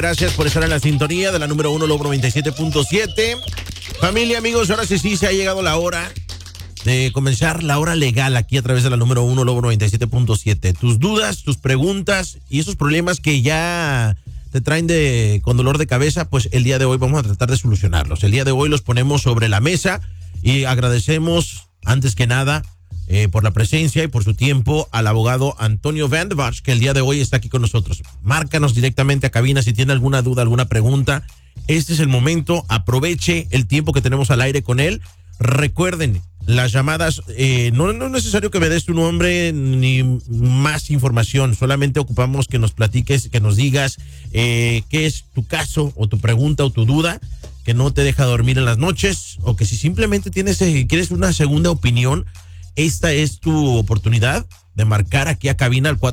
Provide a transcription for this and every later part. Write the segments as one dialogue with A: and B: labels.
A: Gracias por estar en la sintonía de la número 1 Logro 97.7. Familia, amigos, ahora sí se ha llegado la hora de comenzar la hora legal aquí a través de la número 1 Logro 97.7. Tus dudas, tus preguntas y esos problemas que ya te traen con dolor de cabeza, pues el día de hoy vamos a tratar de solucionarlos. El día de hoy los ponemos sobre la mesa y agradecemos antes que nada por la presencia y por su tiempo al abogado Antonio Van de Bosch, que el día de hoy está aquí con nosotros. Márcanos directamente a cabina si tiene alguna duda, alguna pregunta. Este es el momento, aproveche el tiempo que tenemos al aire con él. Recuerden, las llamadas, no es necesario que me des tu nombre ni más información, solamente ocupamos que nos platiques, que nos digas qué es tu caso o tu pregunta o tu duda que no te deja dormir en las noches, o que si simplemente quieres una segunda opinión, esta es tu oportunidad de marcar aquí a cabina al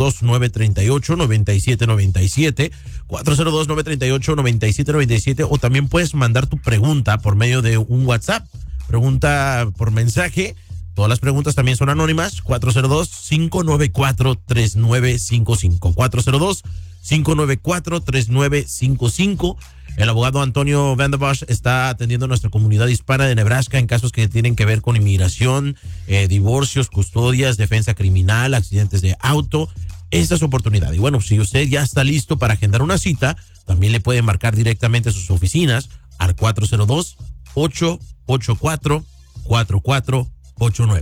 A: 402-938-9797, 402-938-9797, o también puedes mandar tu pregunta por medio de un WhatsApp. Pregunta por mensaje. Todas las preguntas también son anónimas. 402-594-3955. 402-594-3955. El abogado Antonio Van de Bosch está atendiendo a nuestra comunidad hispana de Nebraska en casos que tienen que ver con inmigración, divorcios, custodias, defensa criminal, accidentes de auto. Esta es su oportunidad. Y bueno, si usted ya está listo para agendar una cita, también le puede marcar directamente a sus oficinas al 402-884-4489.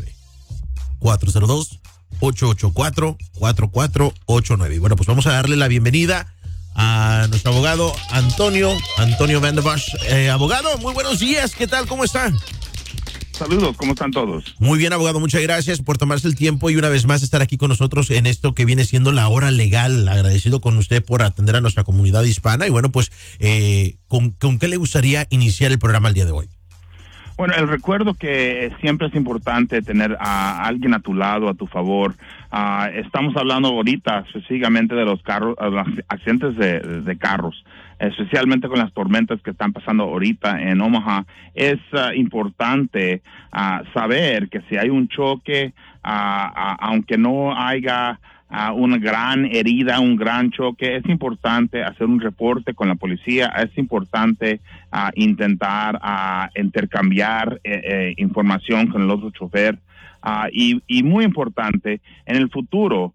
A: 402-884-4489. Y bueno, pues vamos a darle la bienvenida a nuestro abogado Antonio Van de Bosch. Abogado, muy buenos días. ¿Qué tal? ¿Cómo está?
B: Saludos, ¿cómo están todos?
A: Muy bien, abogado. Muchas gracias por tomarse el tiempo y una vez más estar aquí con nosotros en esto que viene siendo la hora legal. Agradecido con usted por atender a nuestra comunidad hispana. Y bueno, pues, ¿con qué le gustaría iniciar el programa el día de hoy?
B: Bueno, el recuerdo que siempre es importante tener a alguien a tu lado, a tu favor. Estamos hablando ahorita específicamente de los carros, los accidentes de carros, especialmente con las tormentas que están pasando ahorita en Omaha. Es importante saber que si hay un choque, aunque no haya una gran herida, un gran choque, es importante hacer un reporte con la policía, es importante intentar intercambiar información con el otro chofer, y muy importante, en el futuro,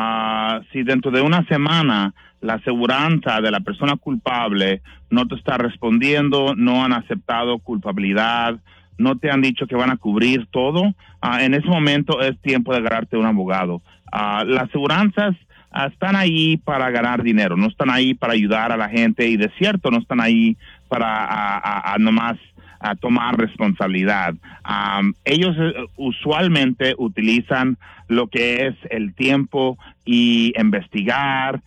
B: si dentro de una semana la aseguranza de la persona culpable no te está respondiendo, no han aceptado culpabilidad, no te han dicho que van a cubrir todo, en ese momento es tiempo de agarrarte un abogado. Las aseguranzas están ahí para ganar dinero, no están ahí para ayudar a la gente, y de cierto no están ahí para nomás tomar responsabilidad. Ellos usualmente utilizan lo que es el tiempo y investigar,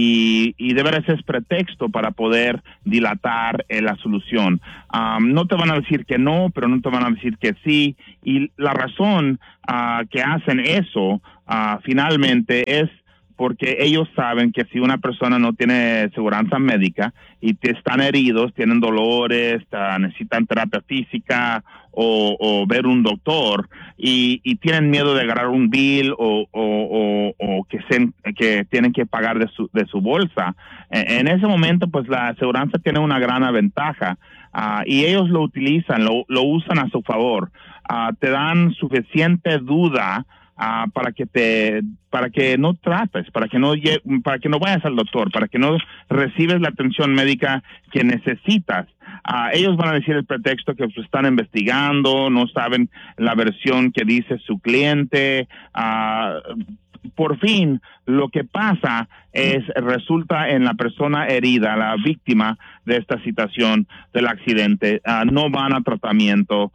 B: y de veras es pretexto para poder dilatar la solución. No te van a decir que no, pero no te van a decir que sí, y la razón que hacen eso finalmente es porque ellos saben que si una persona no tiene aseguranza médica y están heridos, tienen dolores, necesitan terapia física o ver un doctor, y tienen miedo de agarrar un bill o que tienen que pagar de su bolsa, en ese momento pues la aseguranza tiene una gran ventaja, y ellos lo utilizan, lo usan a su favor. Te dan suficiente duda para que no trates, para que no vayas al doctor, para que no recibes la atención médica que necesitas. Ellos van a decir el pretexto que pues, están investigando, no saben la versión que dice su cliente. Por fin, lo que pasa resulta en la persona herida, la víctima de esta situación del accidente. No van a tratamiento,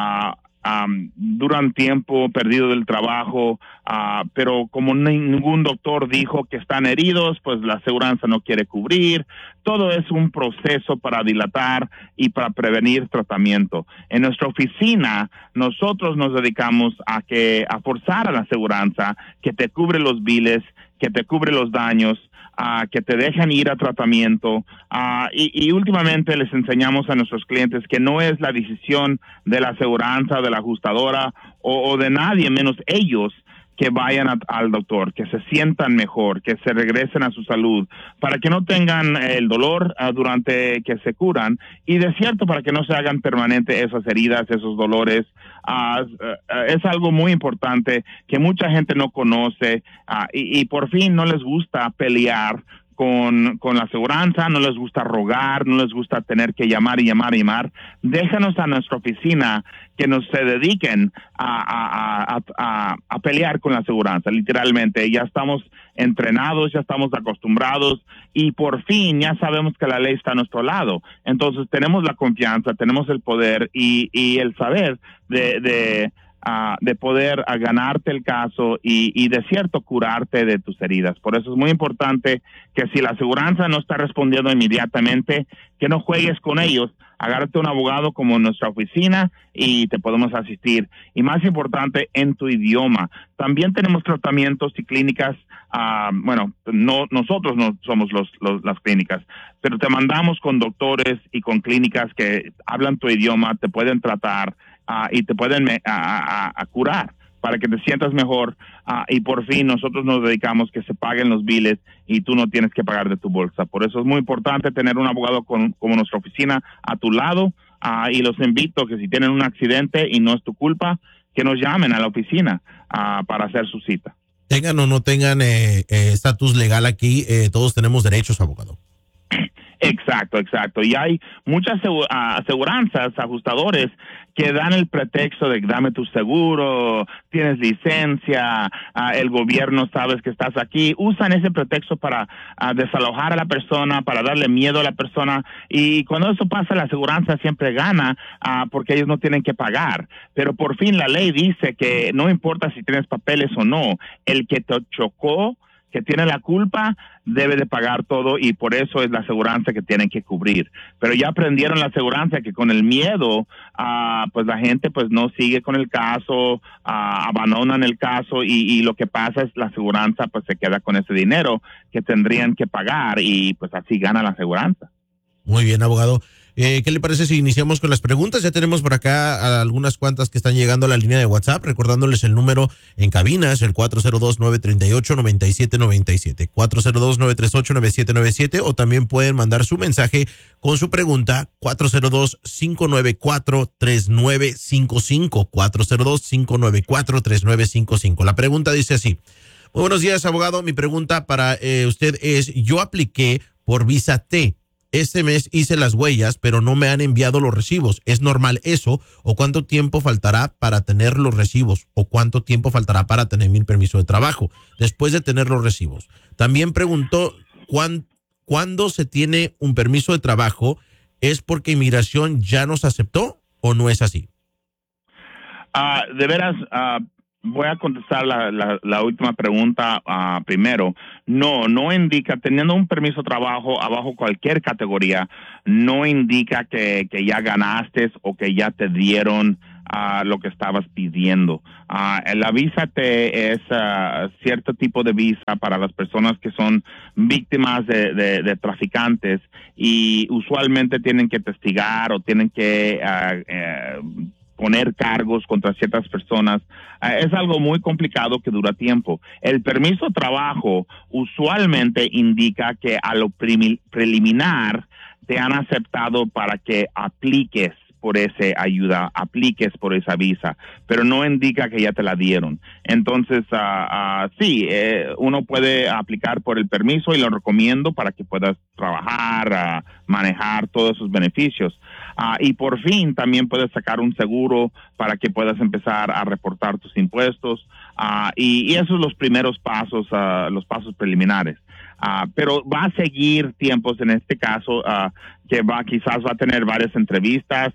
B: duran tiempo perdido del trabajo, pero como ningún doctor dijo que están heridos, pues la aseguranza no quiere cubrir. Todo es un proceso para dilatar y para prevenir tratamiento. En nuestra oficina, nosotros nos dedicamos a forzar a la aseguranza que te cubre los biles, que te cubre los daños, que te dejan ir a tratamiento, y últimamente les enseñamos a nuestros clientes que no es la decisión de la aseguranza, de la ajustadora o de nadie menos ellos que vayan al doctor, que se sientan mejor, que se regresen a su salud, para que no tengan el dolor durante que se curan y de cierto para que no se hagan permanentes esas heridas, esos dolores. Es algo muy importante que mucha gente no conoce y por fin no les gusta pelear con la aseguranza, no les gusta rogar, no les gusta tener que llamar. Déjanos a nuestra oficina que nos se dediquen a pelear con la aseguranza, literalmente. Ya estamos entrenados, ya estamos acostumbrados y por fin ya sabemos que la ley está a nuestro lado. Entonces tenemos la confianza, tenemos el poder y el saber de poder ganarte el caso y de cierto curarte de tus heridas. Por eso es muy importante que si la aseguranza no está respondiendo inmediatamente, que no juegues con ellos. Agárrate un abogado como en nuestra oficina y te podemos asistir. Y más importante, en tu idioma. También tenemos tratamientos y clínicas. Nosotros no somos las clínicas, pero te mandamos con doctores y con clínicas que hablan tu idioma, te pueden tratar y te pueden curar para que te sientas mejor y por fin nosotros nos dedicamos que se paguen los biles y tú no tienes que pagar de tu bolsa. Por eso es muy importante tener un abogado como nuestra oficina a tu lado y los invito que si tienen un accidente y no es tu culpa, que nos llamen a la oficina para hacer su cita.
A: Tengan o no tengan estatus legal aquí, todos tenemos derechos, abogado.
B: Exacto. Y hay muchas aseguranzas, ajustadores, que dan el pretexto de dame tu seguro, tienes licencia, el gobierno sabes que estás aquí. Usan ese pretexto para desalojar a la persona, para darle miedo a la persona. Y cuando eso pasa, la aseguranza siempre gana porque ellos no tienen que pagar. Pero por fin la ley dice que no importa si tienes papeles o no, el que te chocó, que tiene la culpa, debe de pagar todo y por eso es la aseguranza que tienen que cubrir. Pero ya aprendieron la aseguranza que con el miedo, pues la gente pues no sigue con el caso, abandonan el caso y lo que pasa es la aseguranza pues se queda con ese dinero que tendrían que pagar y pues así gana la aseguranza.
A: Muy bien, abogado. ¿Qué le parece si iniciamos con las preguntas? Ya tenemos por acá algunas cuantas que están llegando a la línea de WhatsApp, recordándoles el número en cabina, es el 402-938-9797, 402-938-9797, o también pueden mandar su mensaje con su pregunta, 402-594-3955, 402-594-3955. La pregunta dice así: muy buenos días, abogado, mi pregunta para usted es, yo apliqué por Visa T. Este mes hice las huellas, pero no me han enviado los recibos. ¿Es normal eso? ¿O cuánto tiempo faltará para tener los recibos? ¿O cuánto tiempo faltará para tener mi permiso de trabajo después de tener los recibos? También preguntó, ¿cuándo se tiene un permiso de trabajo? ¿Es porque inmigración ya nos aceptó o no es así?
B: De veras, voy a contestar la última pregunta primero. No indica, teniendo un permiso de trabajo abajo cualquier categoría, no indica que ya ganaste o que ya te dieron lo que estabas pidiendo. La visa T es cierto tipo de visa para las personas que son víctimas de traficantes y usualmente tienen que testigar o tienen que poner cargos contra ciertas personas. Es algo muy complicado que dura tiempo. El permiso de trabajo usualmente indica que a lo preliminar te han aceptado para que apliques por esa ayuda, apliques por esa visa, pero no indica que ya te la dieron. Entonces, sí, uno puede aplicar por el permiso y lo recomiendo para que puedas trabajar, manejar todos esos beneficios. Y por fin también puedes sacar un seguro para que puedas empezar a reportar tus impuestos. Y esos son los primeros pasos, los pasos preliminares. Pero va a seguir tiempos en este caso que quizás va a tener varias entrevistas.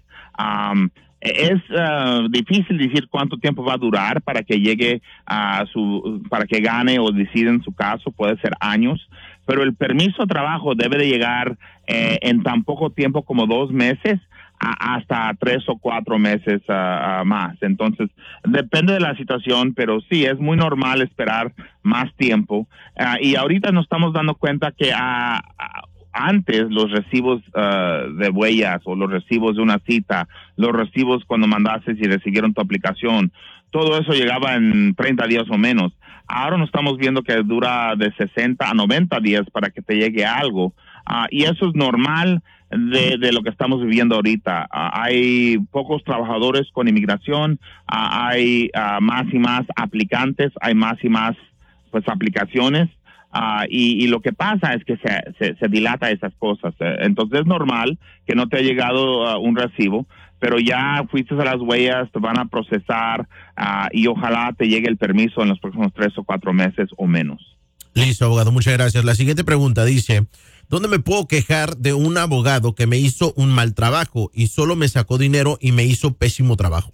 B: Es difícil decir cuánto tiempo va a durar para que llegue para que gane o decida en su caso, puede ser años, pero el permiso de trabajo debe de llegar en tan poco tiempo como 2 meses hasta 3 o 4 meses más. Entonces, depende de la situación, pero sí, es muy normal esperar más tiempo. Y ahorita nos estamos dando cuenta que antes los recibos de huellas o los recibos de una cita, los recibos cuando mandaste y recibieron tu aplicación, todo eso llegaba en 30 días o menos. Ahora nos estamos viendo que dura de 60 a 90 días para que te llegue algo. Y eso es normal de lo que estamos viviendo ahorita. Hay pocos trabajadores con inmigración, hay más y más aplicantes, hay más y más pues aplicaciones. Y lo que pasa es que se dilata esas cosas. Entonces es normal que no te haya llegado un recibo, pero ya fuiste a las huellas, te van a procesar y ojalá te llegue el permiso en los próximos 3 o 4 meses o menos.
A: Listo, abogado, muchas gracias. La siguiente pregunta dice, ¿dónde me puedo quejar de un abogado que me hizo un mal trabajo y solo me sacó dinero y me hizo pésimo trabajo?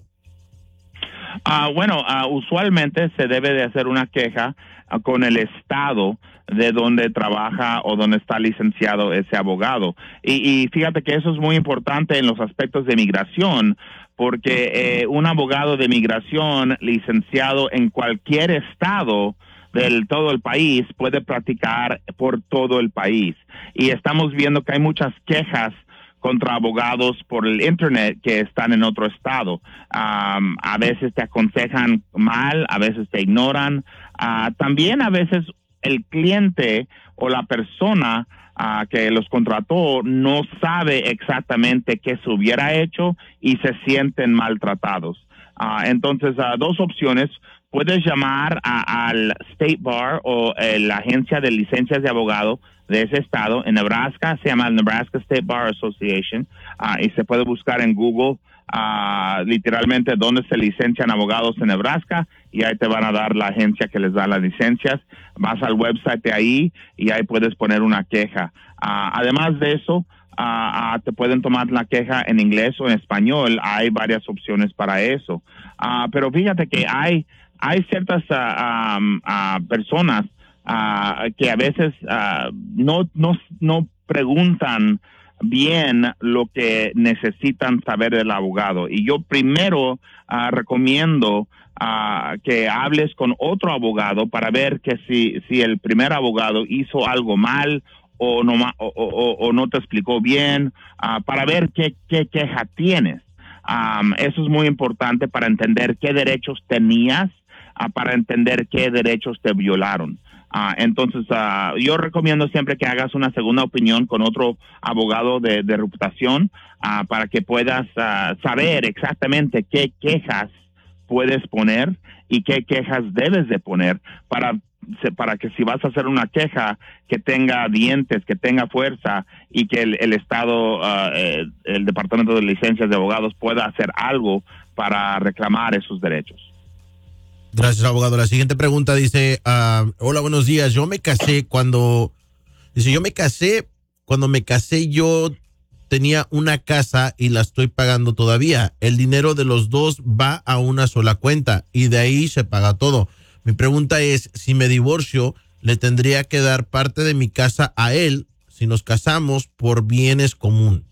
B: Usualmente se debe de hacer una queja con el estado de donde trabaja o donde está licenciado ese abogado. Y fíjate que eso es muy importante en los aspectos de migración, porque un abogado de migración licenciado en cualquier estado del todo el país puede practicar por todo el país. Y estamos viendo que hay muchas quejas contra abogados por el internet que están en otro estado. A veces te aconsejan mal, a veces te ignoran. También a veces el cliente o la persona que los contrató no sabe exactamente qué se hubiera hecho y se sienten maltratados. Entonces, 2 opciones. Puedes llamar al State Bar o la agencia de licencias de abogado de ese estado. En Nebraska se llama el Nebraska State Bar Association y se puede buscar en Google literalmente dónde se licencian abogados en Nebraska y ahí te van a dar la agencia que les da las licencias. Vas al website de ahí y ahí puedes poner una queja. Además de eso, te pueden tomar la queja en inglés o en español. Hay varias opciones para eso. Pero fíjate que hay ciertas personas que a veces no preguntan bien lo que necesitan saber del abogado. Y yo primero recomiendo que hables con otro abogado para ver que si el primer abogado hizo algo mal o no te explicó bien, para ver qué queja tienes. Eso es muy importante para entender qué derechos tenías, para entender qué derechos te violaron. Entonces, yo recomiendo siempre que hagas una segunda opinión con otro abogado de reputación para que puedas saber exactamente qué quejas puedes poner y qué quejas debes de poner para que si vas a hacer una queja que tenga dientes, que tenga fuerza y que el Estado, el Departamento de Licencias de Abogados pueda hacer algo para reclamar esos derechos.
A: Gracias, abogado. La siguiente pregunta dice, hola, buenos días. Yo me casé cuando me casé yo tenía una casa y la estoy pagando todavía. El dinero de los dos va a una sola cuenta y de ahí se paga todo. Mi pregunta es, si me divorcio, ¿le tendría que dar parte de mi casa a él si nos casamos por bienes común?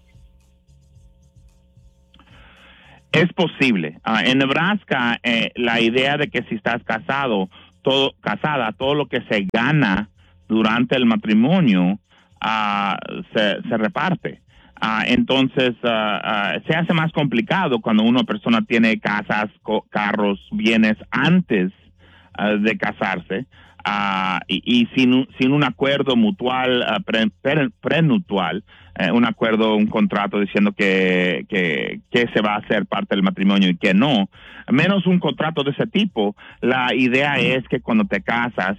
B: Es posible. En Nebraska, la idea de que si estás casada, todo lo que se gana durante el matrimonio se reparte. Entonces, se hace más complicado cuando una persona tiene casas, carros, bienes antes de casarse y sin un acuerdo mutual, prenutual, un acuerdo, un contrato diciendo que se va a hacer parte del matrimonio y que no, menos un contrato de ese tipo. La idea es que cuando te casas,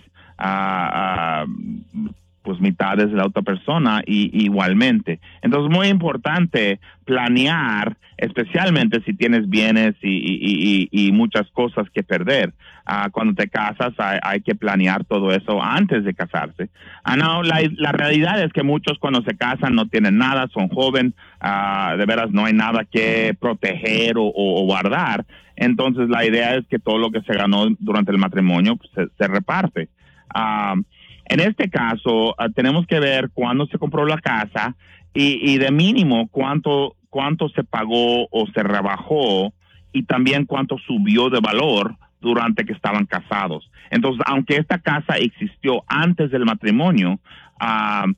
B: pues mitades de la otra persona y igualmente. Entonces, muy importante planear, especialmente si tienes bienes y muchas cosas que perder. Cuando te casas hay que planear todo eso antes de casarse. No, la realidad es que muchos cuando se casan no tienen nada, son jóvenes, de veras no hay nada que proteger o guardar. Entonces, la idea es que todo lo que se ganó durante el matrimonio pues, se reparte. En este caso, tenemos que ver cuándo se compró la casa y de mínimo cuánto se pagó o se rebajó y también cuánto subió de valor durante que estaban casados. Entonces, aunque esta casa existió antes del matrimonio,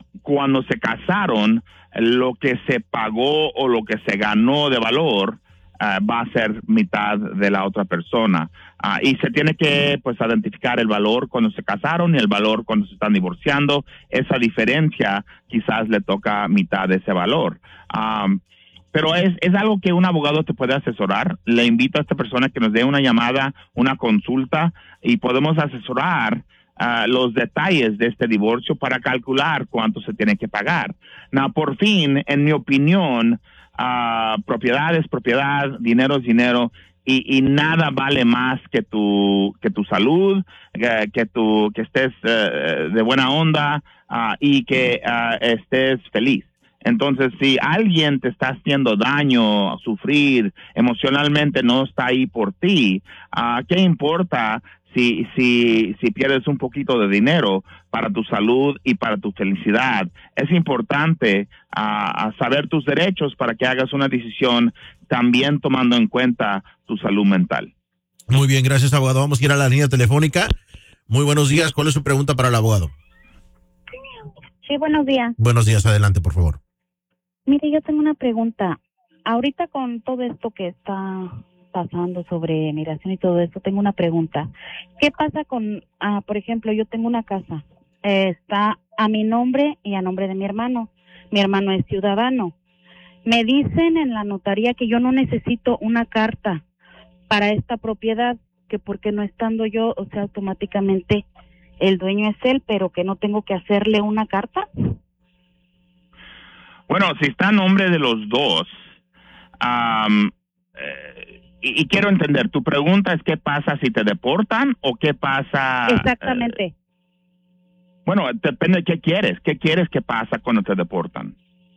B: cuando se casaron, lo que se pagó o lo que se ganó de valor va a ser mitad de la otra persona. Y se tiene que pues identificar el valor cuando se casaron y el valor cuando se están divorciando. Esa diferencia quizás le toca mitad de ese valor. Pero es algo que un abogado te puede asesorar. Le invito a esta persona que nos dé una llamada, una consulta, y podemos asesorar los detalles de este divorcio para calcular cuánto se tiene que pagar. Por fin, en mi opinión, propiedad es propiedad, dinero es dinero, y nada vale más que tu salud, que estés de buena onda y que estés feliz. Entonces, si alguien te está haciendo daño, sufrir, emocionalmente no está ahí por ti, ¿qué importa si pierdes un poquito de dinero para tu salud y para tu felicidad? Es importante saber tus derechos para que hagas una decisión también tomando en cuenta tu salud mental.
A: Muy bien, gracias, abogado. Vamos a ir a la línea telefónica. Muy buenos días. ¿Cuál es su pregunta para el abogado?
C: Sí, buenos días.
A: Buenos días, adelante, por favor.
C: Mire, yo tengo una pregunta. Ahorita con todo esto que está pasando sobre migración y todo esto, tengo una pregunta. ¿Qué pasa con, por ejemplo, yo tengo una casa, está a mi nombre y a nombre de mi hermano. Mi hermano es ciudadano. Me dicen en la notaría que yo no necesito una carta para esta propiedad, que porque no estando yo, o sea, automáticamente el dueño es él, pero que no tengo que hacerle una carta.
B: Bueno, si está a nombre de los dos, y quiero entender, tu pregunta es ¿qué pasa si te deportan o qué pasa?
C: Exactamente.
B: Bueno, depende de qué quieres. ¿Qué quieres que pasa cuando te deportan?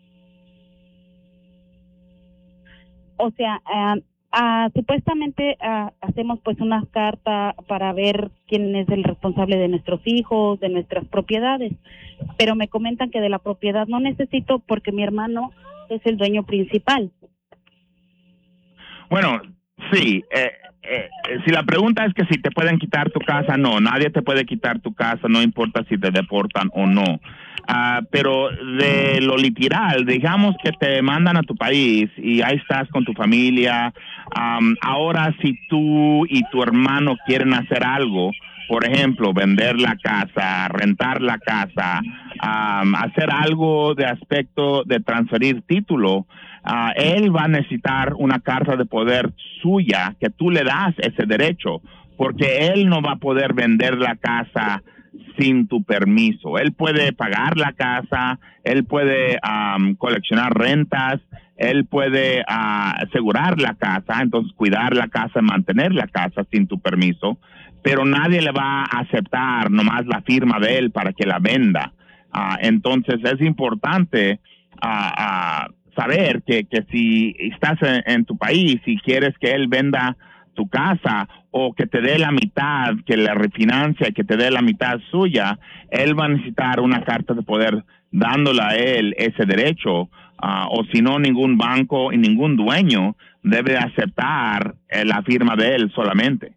C: O sea, supuestamente hacemos pues una carta para ver quién es el responsable de nuestros hijos, de nuestras propiedades, pero me comentan que de la propiedad no necesito porque mi hermano es el dueño principal.
B: Bueno, sí, si la pregunta es que si te pueden quitar tu casa, no, nadie te puede quitar tu casa, no importa si te deportan o no. Pero de lo literal, digamos que te mandan a tu país y ahí estás con tu familia. Ahora, si tú y tu hermano quieren hacer algo, por ejemplo, vender la casa, rentar la casa, hacer algo de aspecto de transferir título, él va a necesitar una carta de poder suya que tú le das ese derecho, porque él no va a poder vender la casa sin tu permiso. Él puede pagar la casa, él puede coleccionar rentas, él puede asegurar la casa, entonces cuidar la casa, mantener la casa sin tu permiso, pero nadie le va a aceptar nomás la firma de él para que la venda. Entonces es importante saber que si estás en tu país y quieres que él venda tu casa o que te dé la mitad, que la refinancia y que te dé la mitad suya, él va a necesitar una carta de poder dándole a él ese derecho, o si no, ningún banco y ningún dueño debe aceptar la firma de él solamente.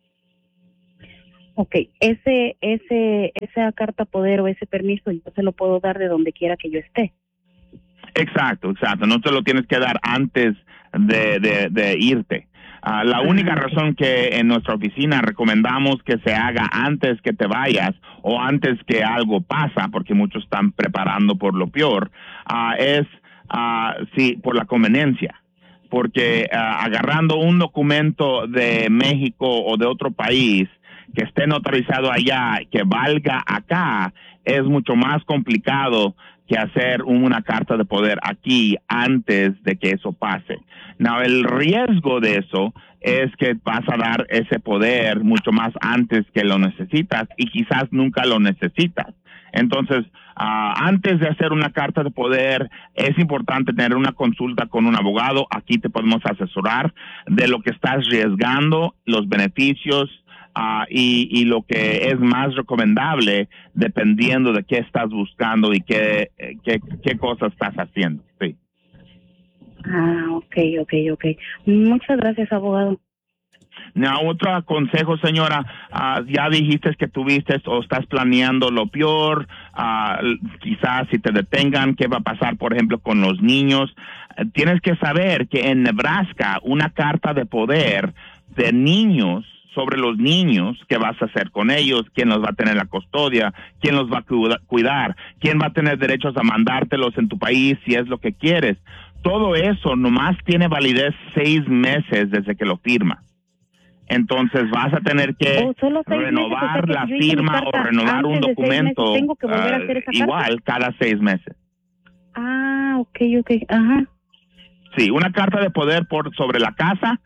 C: Ok, esa carta poder o ese permiso yo se lo puedo dar de donde quiera que yo esté.
B: Exacto. No te lo tienes que dar antes de irte. La única razón que en nuestra oficina recomendamos que se haga antes que te vayas o antes que algo pasa, porque muchos están preparando por lo peor, es por la conveniencia. Porque agarrando un documento de México o de otro país que esté notarizado allá, que valga acá, es mucho más complicado que hacer una carta de poder aquí antes de que eso pase. Now, el riesgo de eso es que vas a dar ese poder mucho más antes que lo necesitas y quizás nunca lo necesitas. Entonces, antes de hacer una carta de poder, es importante tener una consulta con un abogado. Aquí te podemos asesorar de lo que estás arriesgando, los beneficios, y lo que es más recomendable dependiendo de qué estás buscando y qué cosas estás haciendo. Sí.
C: Ok. Muchas gracias, abogado.
B: Otro consejo, señora, ya dijiste que tuviste o estás planeando lo peor, quizás si te detengan, ¿qué va a pasar, por ejemplo, con los niños? Tienes que saber que en Nebraska una carta de poder de niños, sobre los niños, qué vas a hacer con ellos, quién los va a tener la custodia, quién los va a cuidar, quién va a tener derechos a mandártelos en tu país si es lo que quieres. Todo eso nomás tiene validez 6 meses desde que lo firmas. Entonces vas a tener que renovar la firma o renovar un documento
C: tengo que volver a hacer esa
B: igual cada 6 meses.
C: Ok, ajá.
B: Sí, una carta de poder sobre la casa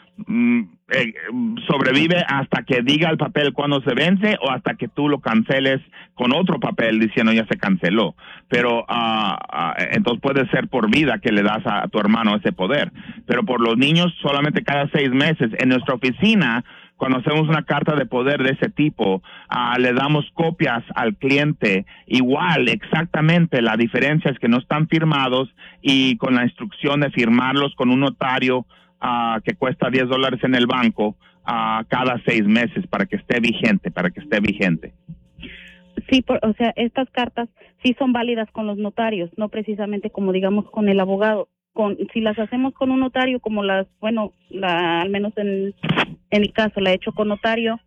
B: sobrevive hasta que diga el papel cuando se vence o hasta que tú lo canceles con otro papel diciendo ya se canceló. Pero entonces puede ser por vida que le das a tu hermano ese poder. Pero por los niños solamente cada 6 meses. En nuestra oficina, cuando hacemos una carta de poder de ese tipo, le damos copias al cliente igual, exactamente. La diferencia es que no están firmados y con la instrucción de firmarlos con un notario que cuesta $10 en el banco cada 6 meses para que esté vigente,
C: Sí, o sea, estas cartas sí son válidas con los notarios, no precisamente como digamos con el abogado. Si las hacemos con un notario, como al menos en mi caso la he hecho con notario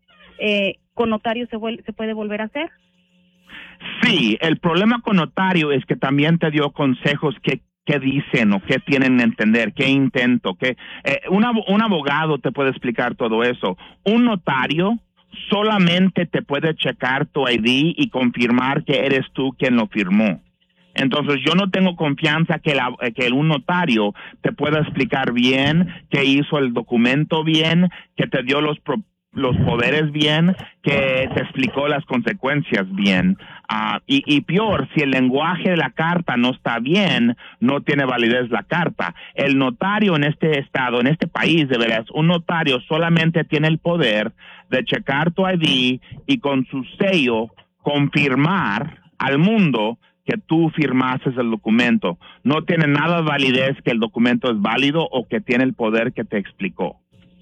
C: se puede volver a hacer.
B: Sí, el problema con notario es que también te dio consejos qué dicen o qué tienen que entender, qué intento, un abogado te puede explicar todo eso. Un notario solamente te puede checar tu ID y confirmar que eres tú quien lo firmó. Entonces yo no tengo confianza que un notario te pueda explicar bien, que hizo el documento bien, que te dio los poderes bien, que te explicó las consecuencias bien. Y peor, si el lenguaje de la carta no está bien, no tiene validez la carta. El notario en este estado, en este país, de veras, un notario solamente tiene el poder de checar tu ID y con su sello confirmar al mundo que tú firmaste el documento. No tiene nada de validez que el documento es válido o que tiene el poder que te explicó.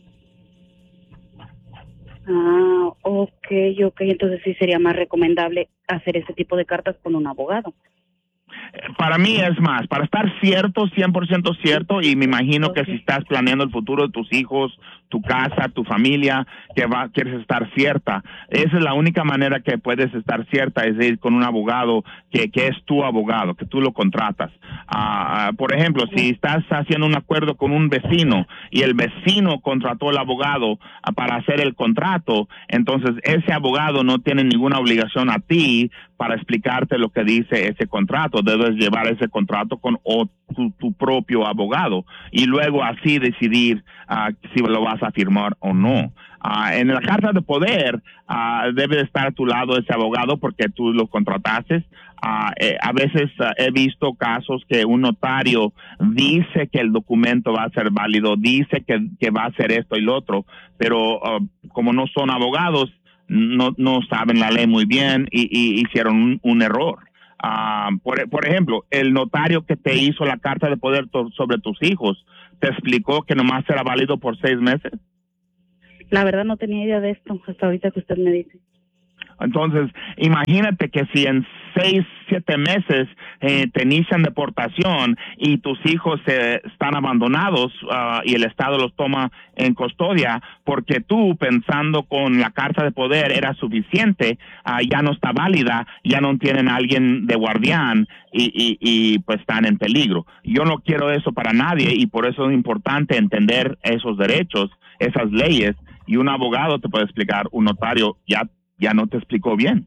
C: Ok, entonces sí sería más recomendable hacer ese tipo de cartas con un abogado.
B: Para mí es más, para estar cierto, 100% cierto, y me imagino que si estás planeando el futuro de tus hijos, tu casa, tu familia, quieres estar cierta. Esa es la única manera que puedes estar cierta, es ir con un abogado que es tu abogado, que tú lo contratas. Por ejemplo, si estás haciendo un acuerdo con un vecino y el vecino contrató al abogado para hacer el contrato, entonces ese abogado no tiene ninguna obligación a ti para explicarte lo que dice ese contrato. Debes llevar ese contrato con tu propio abogado y luego así decidir si lo vas a firmar o no. En la carta de poder debe estar a tu lado ese abogado porque tú lo contrataste. A veces he visto casos que un notario dice que el documento va a ser válido, dice que va a hacer esto y lo otro, pero como no son abogados, no saben la ley muy bien y hicieron un error. Por ejemplo, el notario que te hizo la carta de poder sobre tus hijos, ¿te explicó que nomás era válido por 6 meses?
C: La verdad no tenía idea de esto hasta ahorita que usted me dice.
B: Entonces, imagínate que si en 6, 7 meses te inician deportación y tus hijos están abandonados y el Estado los toma en custodia porque tú, pensando con la carta de poder era suficiente, ya no está válida, ya no tienen a alguien de guardián y pues están en peligro. Yo no quiero eso para nadie y por eso es importante entender esos derechos, esas leyes, y un abogado te puede explicar, un notario ya no te explicó bien.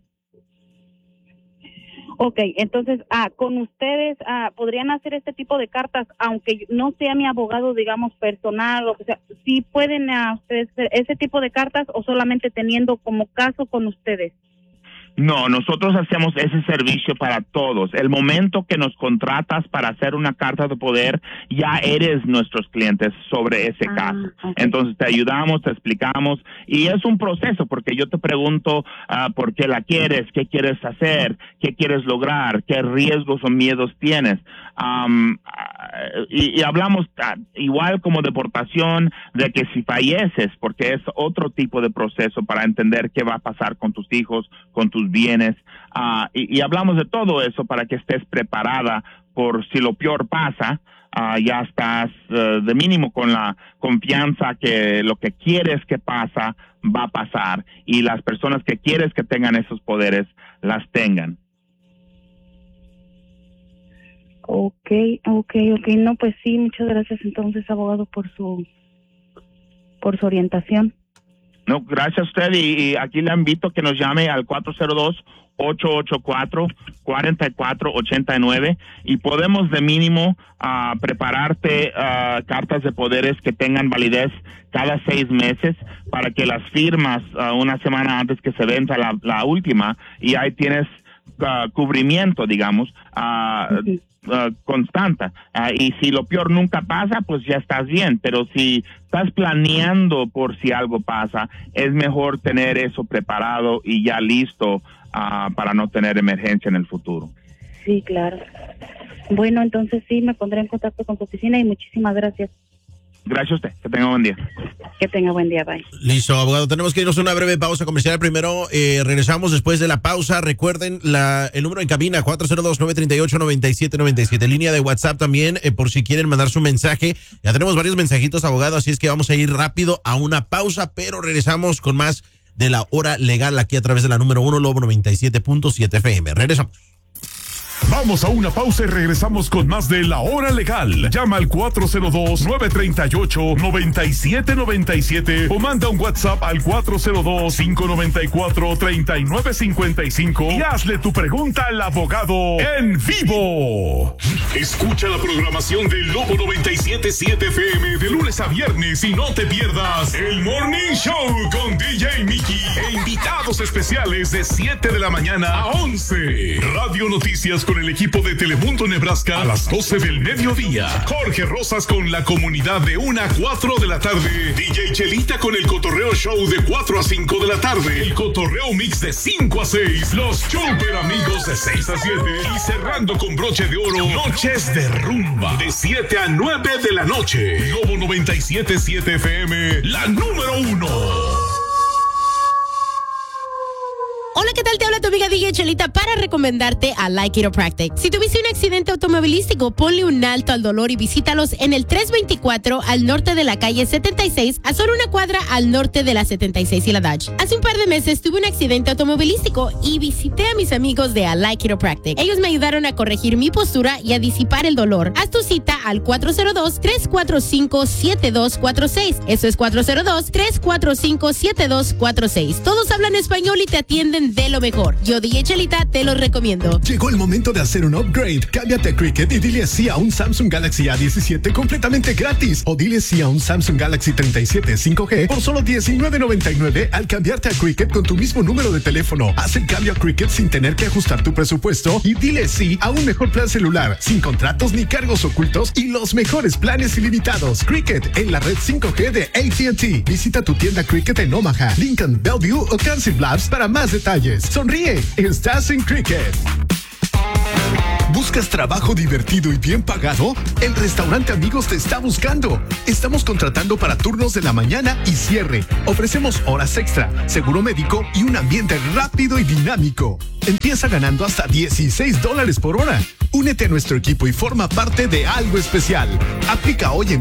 C: Ok, entonces, con ustedes podrían hacer este tipo de cartas, aunque no sea mi abogado, digamos, personal, o sea, ¿sí pueden ustedes hacer ese tipo de cartas o solamente teniendo como caso con ustedes?
B: No, nosotros hacemos ese servicio para todos. El momento que nos contratas para hacer una carta de poder, ya eres nuestros clientes sobre ese caso. Okay. Entonces te ayudamos, te explicamos, y es un proceso, porque yo te pregunto por qué la quieres, qué quieres hacer, qué quieres lograr, qué riesgos o miedos tienes. Y hablamos igual como deportación, de que si falleces, porque es otro tipo de proceso para entender qué va a pasar con tus hijos, con tus bienes, y hablamos de todo eso para que estés preparada por si lo peor pasa. Ya estás de mínimo con la confianza que lo que quieres que pasa va a pasar, y las personas que quieres que tengan esos poderes las tengan.
C: Okay. No, pues sí, muchas gracias entonces, abogado, por su orientación.
B: No, gracias a usted, y aquí le invito a que nos llame al 402-884-4489, y podemos de mínimo prepararte cartas de poderes que tengan validez cada 6 meses para que las firmas una semana antes que se venza la última, y ahí tienes cubrimiento, digamos, constante. Y si lo peor nunca pasa, pues ya estás bien, pero si estás planeando por si algo pasa, es mejor tener eso preparado y ya listo para no tener emergencia en el futuro.
C: Sí, claro. Bueno, entonces sí, me pondré en contacto con tu oficina, y muchísimas gracias.
B: Gracias a usted. Que tenga buen día.
C: Que tenga buen día. Bye.
A: Listo, abogado. Tenemos que irnos a una breve pausa comercial. Primero, regresamos después de la pausa. Recuerden el número en cabina, 402-938-9797. Línea de WhatsApp también, por si quieren mandar su mensaje. Ya tenemos varios mensajitos, abogado, así es que vamos a ir rápido a una pausa, pero regresamos con más de la hora legal aquí a través de la número 1 Lobo 97.7 FM. Regresamos.
D: Vamos a una pausa y regresamos con más de La Hora Legal. Llama al 402-938-9797 o manda un WhatsApp al 402-594-3955 y hazle tu pregunta al abogado en vivo. Escucha la programación del Lobo 97.7 FM de lunes a viernes y no te pierdas el Morning Show con DJ Mickey e invitados especiales de 7 de la mañana a 11. Radio Noticias con el equipo de Telemundo Nebraska a las 12 del mediodía. Jorge Rosas con la comunidad de 1 a 4 de la tarde. DJ Chelita con el Cotorreo Show de 4 a 5 de la tarde. El Cotorreo Mix de 5 a 6. Los Super Amigos de 6 a 7. Y cerrando con broche de oro, Noches de Rumba de 7 a 9 de la noche. Lobo 97.7 FM, la número 1.
E: Hola, ¿qué tal? Te habla tu amiga DJ Chelita para recomendarte a Like Chiropractic. Si tuviste un accidente automovilístico, ponle un alto al dolor y visítalos en el 324 al norte de la calle 76, a solo una cuadra al norte de la 76 y la Dodge. Hace un par de meses tuve un accidente automovilístico y visité a mis amigos de Like Chiropractic. Ellos me ayudaron a corregir mi postura y a disipar el dolor. Haz tu cita al 402-345-7246. Eso es 402-345-7246. Todos hablan español y te atienden de lo mejor. Yo, DJ Chelita, te lo recomiendo.
F: Llegó el momento de hacer un upgrade. Cámbiate a Cricket y dile sí a un Samsung Galaxy A17 completamente gratis. O dile sí a un Samsung Galaxy 37 5G por solo $19.99 al cambiarte a Cricket con tu mismo número de teléfono. Haz el cambio a Cricket sin tener que ajustar tu presupuesto y dile sí a un mejor plan celular, sin contratos ni cargos ocultos y los mejores planes ilimitados. Cricket en la red 5G de AT&T. Visita tu tienda Cricket en Omaha, Lincoln, Bellevue o Council Bluffs para más detalles. Sonríe, estás en Cricket. ¿Buscas trabajo divertido y bien pagado? El restaurante Amigos te está buscando. Estamos contratando para turnos de la mañana y cierre. Ofrecemos horas extra, seguro médico y un ambiente rápido y dinámico. Empieza ganando hasta $16 por hora. Únete a nuestro equipo y forma parte de algo especial. Aplica hoy en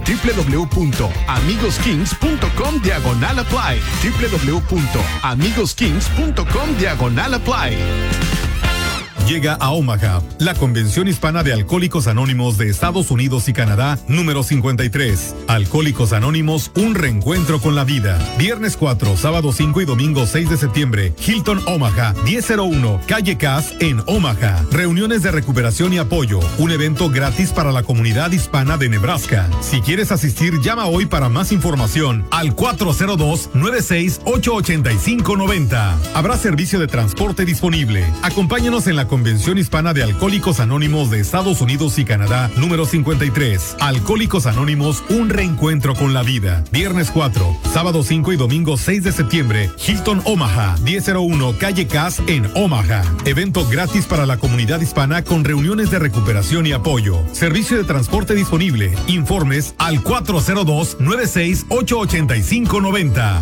F: www.amigoskings.com/apply. www.amigoskings.com/apply.
G: Llega a Omaha la Convención Hispana de Alcohólicos Anónimos de Estados Unidos y Canadá número 53. Alcohólicos Anónimos, un reencuentro con la vida. Viernes 4, sábado 5 y domingo 6 de septiembre. Hilton Omaha, 1001, calle Cass en Omaha. Reuniones de recuperación y apoyo. Un evento gratis para la comunidad hispana de Nebraska. Si quieres asistir, llama hoy para más información al 402-968-8590. Habrá servicio de transporte disponible. Acompáñanos en la Convención Hispana de Alcohólicos Anónimos de Estados Unidos y Canadá número 53. Alcohólicos Anónimos, un reencuentro con la vida. Viernes 4, sábado 5 y domingo 6 de septiembre. Hilton Omaha, 1001 calle Cass en Omaha. Evento gratis para la comunidad hispana con reuniones de recuperación y apoyo. Servicio de transporte disponible. Informes al 402-968-8590.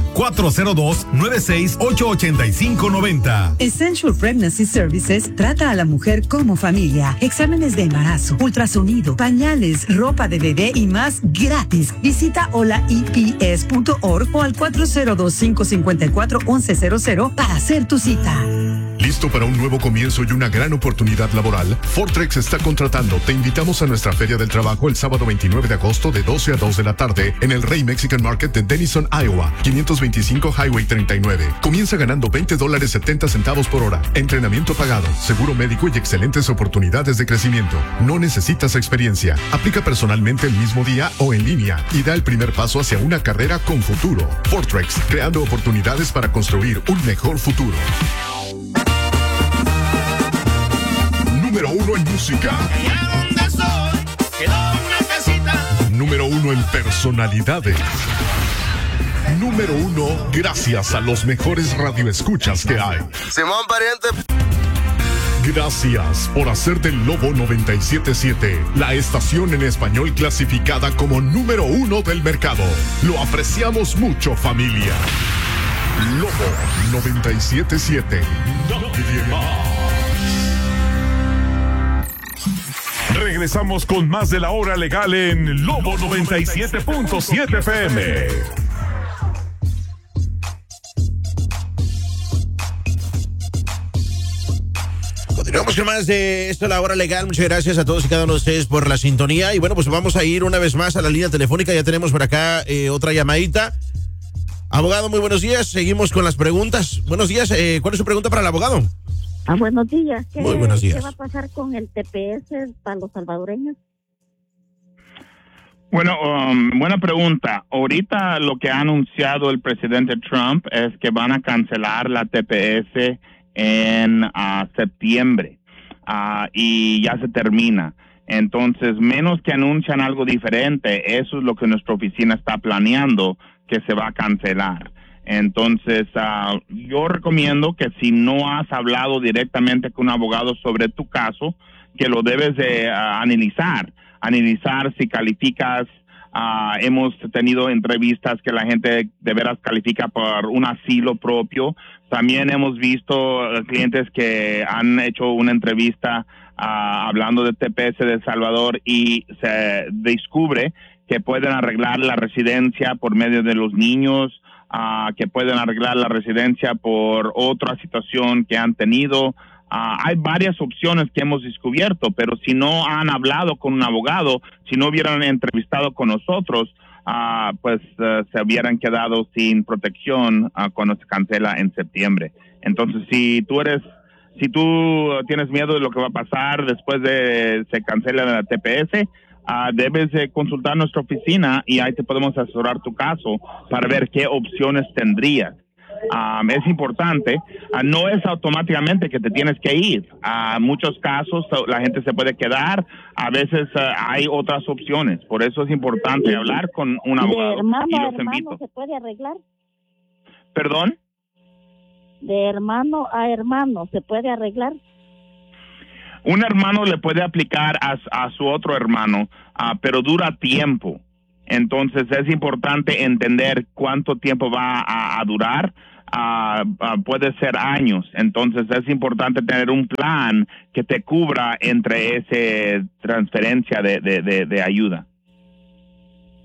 G: 402-968-8590.
H: Essential Pregnancy Services trata a la mujer como familia. Exámenes de embarazo, ultrasonido, pañales, ropa de bebé y más gratis. Visita holaeps.org o al 402-554-1100 para hacer tu cita.
F: ¿Listo para un nuevo comienzo y una gran oportunidad laboral? Fortrex está contratando. Te invitamos a nuestra Feria del Trabajo el sábado 29 de agosto de 12 a 2 de la tarde en el Rey Mexican Market de Denison, Iowa, 525 Highway 39. Comienza ganando $20.70 por hora, entrenamiento pagado, seguro médico y excelentes oportunidades de crecimiento. No necesitas experiencia. Aplica personalmente el mismo día o en línea y da el primer paso hacia una carrera con futuro. Fortrex, creando oportunidades para construir un mejor futuro. Número 1 en música.
I: Allá donde estoy, quedó una casita.
F: Número 1 en personalidades. Número 1 gracias a los mejores radioescuchas que hay.
I: Simón Pariente.
F: Gracias por hacer del Lobo 97.7 la estación en español clasificada como número 1 del mercado. Lo apreciamos mucho, familia. Lobo 97.7. Nadie más.
D: Regresamos con más de la hora legal en Lobo 97.7 FM.
A: Continuamos con más de esto, la hora legal. Muchas gracias a todos y cada uno de ustedes por la sintonía. Y bueno, pues vamos a ir una vez más a la línea telefónica. Ya tenemos por acá otra llamadita. Abogado, muy buenos días. Seguimos con las preguntas. Buenos días. ¿Cuál es su pregunta para el abogado?
J: Buenos días.
A: Muy buenos días.
J: ¿Qué va a pasar con el TPS para los salvadoreños?
B: Bueno, buena pregunta. Ahorita lo que ha anunciado el presidente Trump es que van a cancelar la TPS en septiembre y ya se termina. Entonces, menos que anuncian algo diferente, eso es lo que nuestra oficina está planeando, que se va a cancelar. Entonces, yo recomiendo que si no has hablado directamente con un abogado sobre tu caso, que lo debes de analizar si calificas. Hemos tenido entrevistas que la gente de veras califica por un asilo propio. También hemos visto clientes que han hecho una entrevista hablando de TPS de El Salvador y se descubre que pueden arreglar la residencia por medio de los niños, que pueden arreglar la residencia por otra situación que han tenido. Hay varias opciones que hemos descubierto, pero si no han hablado con un abogado, si no hubieran entrevistado con nosotros, se hubieran quedado sin protección cuando se cancela en septiembre. Entonces, si tú tienes miedo de lo que va a pasar después de se cancela la TPS, debes de consultar nuestra oficina y ahí te podemos asesorar tu caso para ver qué opciones tendrías. Es importante, no es automáticamente que te tienes que ir. Muchos casos la gente se puede quedar, a veces hay otras opciones, por eso es importante hablar con un abogado.
J: ¿De hermano
B: y
J: a
B: los
J: hermano
B: invito.
J: se puede arreglar?
B: ¿Perdón?
J: ¿De hermano a hermano se puede arreglar?
B: Un hermano le puede aplicar a su otro hermano, pero dura tiempo. Entonces es importante entender cuánto tiempo va a durar. Puede ser años. Entonces es importante tener un plan que te cubra entre esa transferencia de ayuda.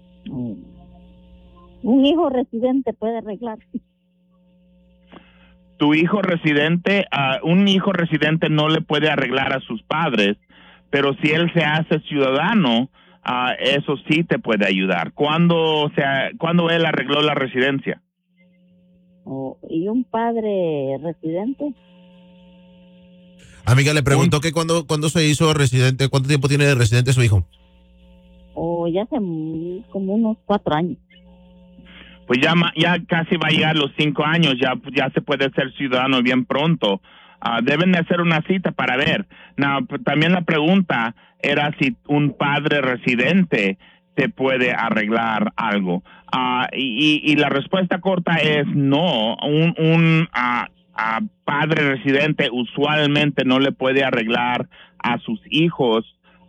J: Un hijo residente puede arreglar.
B: tu hijo residente, un hijo residente no le puede arreglar a sus padres, pero si él se hace ciudadano, eso sí te puede ayudar. ¿Cuándo él arregló la residencia?
J: ¿Y un padre residente?
A: Amiga, le preguntó que cuando se hizo residente, ¿cuánto tiempo tiene de residente su hijo?
J: Ya hace como unos 4 años.
B: Pues ya casi va a llegar los 5 años, ya se puede ser ciudadano bien pronto. Deben de hacer una cita para ver. También la pregunta era si un padre residente te puede arreglar algo. Y la respuesta corta es no. Un padre residente usualmente no le puede arreglar a sus hijos.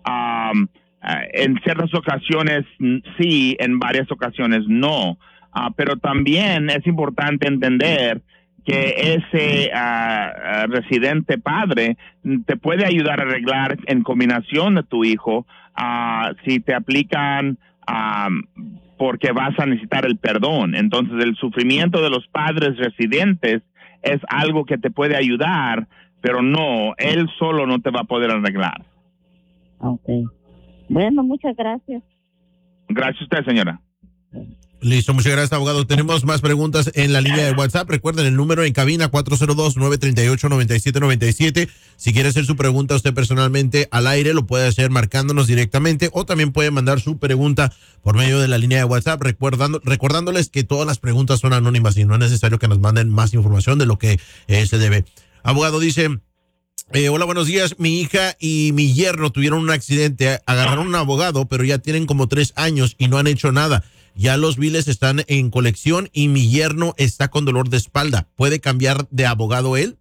B: En ciertas ocasiones sí, en varias ocasiones no. Pero también es importante entender que ese residente padre te puede ayudar a arreglar en combinación de tu hijo si te aplican porque vas a necesitar el perdón. Entonces el sufrimiento de los padres residentes es algo que te puede ayudar, pero no, él solo no te va a poder arreglar.
J: Okay. Bueno, muchas gracias.
B: Gracias a usted, señora.
A: Listo, muchas gracias, abogado. Tenemos más preguntas en la línea de WhatsApp. Recuerden el número en cabina 402-938-9797. Si quiere hacer su pregunta usted personalmente al aire, lo puede hacer marcándonos directamente o también puede mandar su pregunta por medio de la línea de WhatsApp, recordándoles que todas las preguntas son anónimas y no es necesario que nos manden más información de lo que se debe. Abogado dice... hola, buenos días. Mi hija y mi yerno tuvieron un accidente. Agarraron un abogado, pero ya tienen como 3 años y no han hecho nada. Ya los biles están en colección y mi yerno está con dolor de espalda. ¿Puede cambiar de abogado él?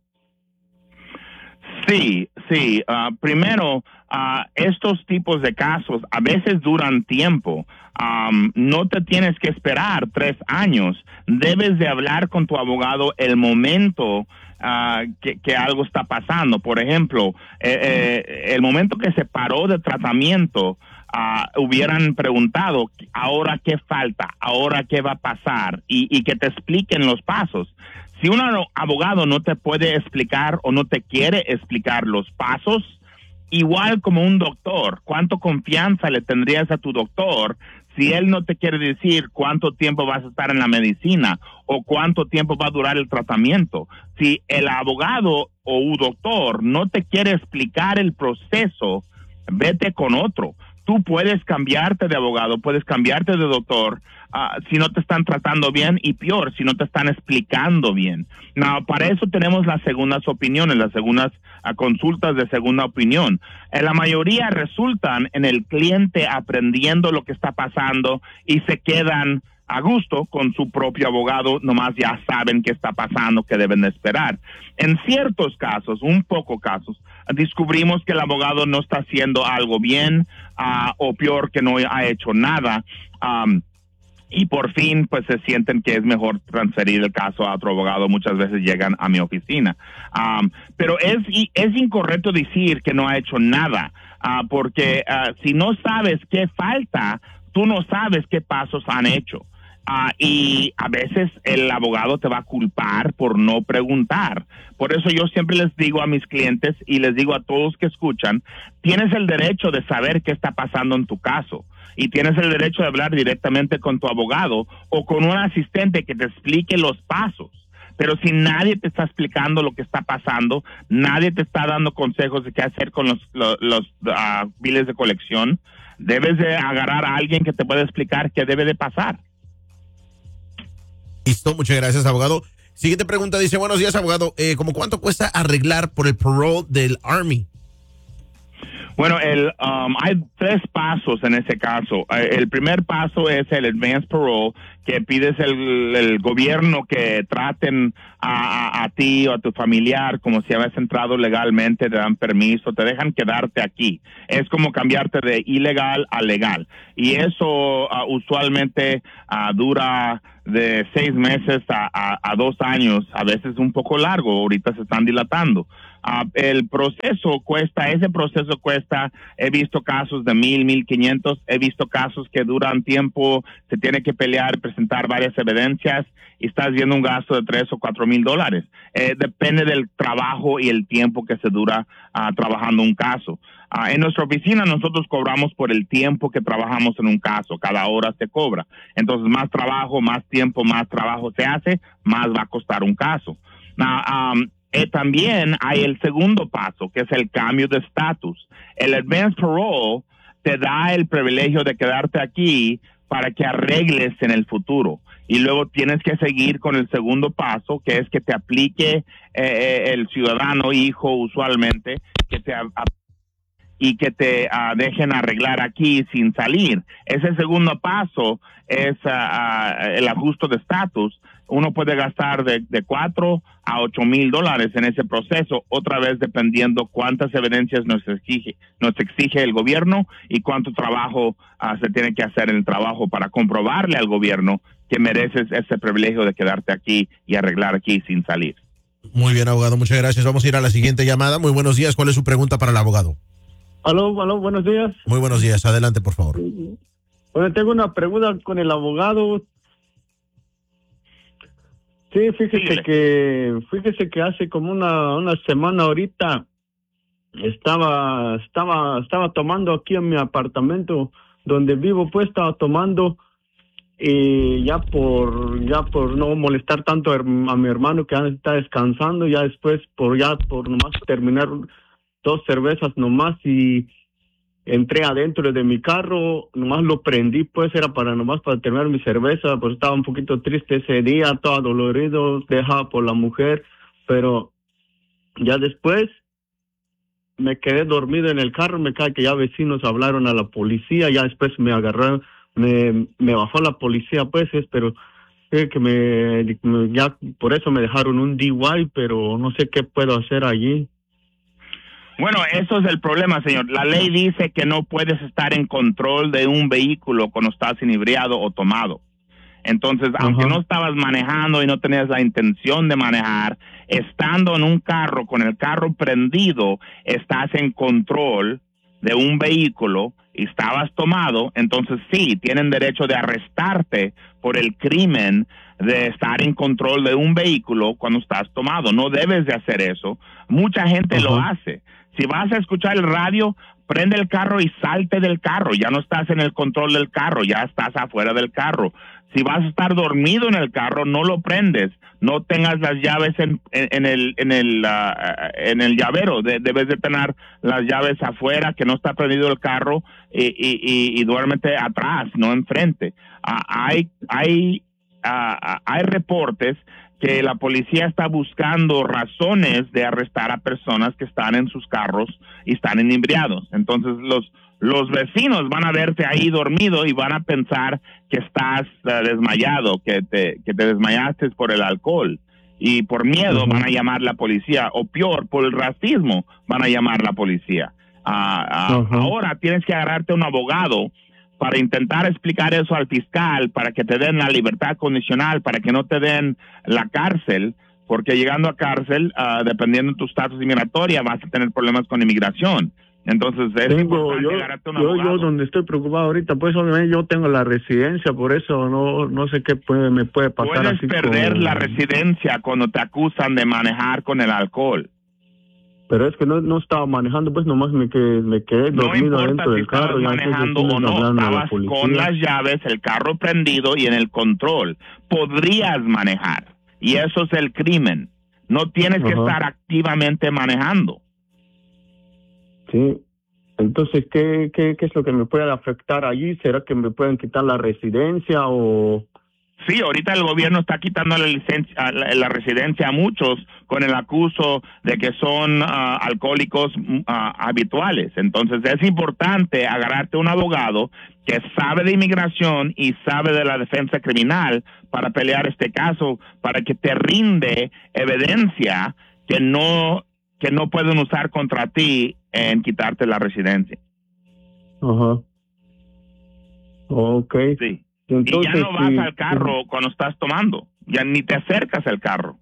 B: Sí. Primero, estos tipos de casos a veces duran tiempo. No te tienes que esperar 3 años. Debes de hablar con tu abogado el momento que algo está pasando. Por ejemplo, el momento que se paró de tratamiento, hubieran preguntado, ¿ahora qué falta? ¿Ahora qué va a pasar? Y que te expliquen los pasos. Si un abogado no te puede explicar o no te quiere explicar los pasos, igual como un doctor, ¿cuánto confianza le tendrías a tu doctor si él no te quiere decir cuánto tiempo vas a estar en la medicina o cuánto tiempo va a durar el tratamiento? Si el abogado o un doctor no te quiere explicar el proceso, vete con otro. Tú puedes cambiarte de abogado, puedes cambiarte de doctor si no te están tratando bien y peor, si no te están explicando bien. Para eso tenemos las segundas opiniones, las segundas consultas de segunda opinión. La mayoría resultan en el cliente aprendiendo lo que está pasando y se quedan a gusto con su propio abogado, nomás ya saben qué está pasando, qué deben de esperar. En ciertos casos, un poco casos, descubrimos que el abogado no está haciendo algo bien o peor, que no ha hecho nada. Y por fin, pues se sienten que es mejor transferir el caso a otro abogado. Muchas veces llegan a mi oficina. Pero es incorrecto decir que no ha hecho nada, porque si no sabes qué falta, tú no sabes qué pasos han hecho. Y a veces el abogado te va a culpar por no preguntar. Por eso yo siempre les digo a mis clientes y les digo a todos que escuchan, tienes el derecho de saber qué está pasando en tu caso y tienes el derecho de hablar directamente con tu abogado o con un asistente que te explique los pasos. Pero si nadie te está explicando lo que está pasando, nadie te está dando consejos de qué hacer con los biles de colección, debes de agarrar a alguien que te pueda explicar qué debe de pasar.
A: Listo, muchas gracias, abogado. Siguiente pregunta, dice, buenos días, abogado. ¿Cómo cuánto cuesta arreglar por el parole del Army?
B: Bueno, hay 3 pasos en ese caso. El primer paso es el advance parole, que pides el gobierno que traten a ti o a tu familiar como si habías entrado legalmente, te dan permiso, te dejan quedarte aquí. Es como cambiarte de ilegal a legal. Y eso usualmente dura de 6 meses a 2 años, a veces un poco largo, ahorita se están dilatando. El proceso cuesta, he visto casos de 1,000, 1,500, he visto casos que duran tiempo, se tiene que pelear, presentar varias evidencias y estás viendo un gasto de $3,000 o $4,000. Depende del trabajo y el tiempo que se dura trabajando un caso. En nuestra oficina nosotros cobramos por el tiempo que trabajamos en un caso. Cada hora se cobra. Entonces, más trabajo, más tiempo, más trabajo se hace, más va a costar un caso. También hay el segundo paso, que es el cambio de estatus. El advance parole te da el privilegio de quedarte aquí para que arregles en el futuro. Y luego tienes que seguir con el segundo paso, que es que te aplique el ciudadano hijo usualmente, y que te dejen arreglar aquí sin salir. Ese segundo paso es el ajuste de estatus. Uno puede gastar de $4,000 a $8,000 en ese proceso, otra vez dependiendo cuántas evidencias nos exige el gobierno y cuánto trabajo se tiene que hacer en el trabajo para comprobarle al gobierno que mereces ese privilegio de quedarte aquí y arreglar aquí sin salir.
A: Muy bien, abogado, muchas gracias. Vamos a ir a la siguiente llamada. Muy buenos días. ¿Cuál es su pregunta para el abogado?
K: Aló, buenos días.
A: Muy buenos días. Adelante, por favor.
K: Bueno, tengo una pregunta con el abogado. Sí, fíjese que hace como una semana ahorita estaba tomando aquí en mi apartamento donde vivo, pues estaba tomando, y ya por no molestar tanto a mi hermano que está descansando, ya después por nomás terminar 2 cervezas nomás, y entré adentro de mi carro, nomás lo prendí, pues era para terminar mi cerveza, pues estaba un poquito triste ese día, todo dolorido, dejado por la mujer, pero ya después me quedé dormido en el carro, me cae que ya vecinos hablaron a la policía, ya después me agarraron, me bajó la policía, pues, pero que ya por eso me dejaron un DUI, pero no sé qué puedo hacer allí.
B: Bueno, eso es el problema, señor. La ley dice que no puedes estar en control de un vehículo cuando estás inebriado o tomado. Entonces, aunque no estabas manejando y no tenías la intención de manejar, estando en un carro con el carro prendido, estás en control de un vehículo y estabas tomado, entonces sí, tienen derecho de arrestarte por el crimen de estar en control de un vehículo cuando estás tomado. No debes de hacer eso. Mucha gente lo hace. Si vas a escuchar el radio, prende el carro y salte del carro. Ya no estás en el control del carro, ya estás afuera del carro. Si vas a estar dormido en el carro, no lo prendes. No tengas las llaves en el llavero. Debes de tener las llaves afuera, que no está prendido el carro, y duérmete atrás, no enfrente. Hay reportes que la policía está buscando razones de arrestar a personas que están en sus carros y están inebriados. Entonces los vecinos van a verte ahí dormido y van a pensar que estás desmayado, que te desmayaste por el alcohol, y por miedo van a llamar la policía, o peor, por el racismo van a llamar la policía. Ahora tienes que agarrarte un abogado para intentar explicar eso al fiscal, para que te den la libertad condicional, para que no te den la cárcel, porque llegando a cárcel, dependiendo de tu estatus migratorio, vas a tener problemas con inmigración. Entonces,
K: yo donde estoy preocupado ahorita, pues obviamente yo tengo la residencia, por eso no sé qué me puede pasar.
B: Puedes perder la residencia cuando te acusan de manejar con el alcohol.
K: Pero es que no estaba manejando, pues nomás me quedé dormido dentro del carro.
B: No importa si estabas manejando o no, estabas con las llaves, el carro prendido y en el control. Podrías manejar, y eso es el crimen. No tienes que estar activamente manejando.
K: Sí. Entonces, ¿qué es lo que me puede afectar allí? ¿Será que me pueden quitar la residencia o...?
B: Sí, ahorita el gobierno está quitando la residencia a muchos con el acuso de que son alcohólicos habituales. Entonces es importante agarrarte un abogado que sabe de inmigración y sabe de la defensa criminal para pelear este caso, para que te rinde evidencia que no pueden usar contra ti en quitarte la residencia.
K: Okay.
B: Sí.
K: Entonces,
B: y ya no vas al carro cuando estás tomando, ya ni te acercas al carro.